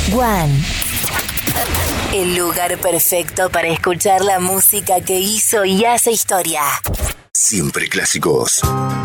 One. El lugar perfecto para escuchar la música que hizo y hace historia. Siempre clásicos.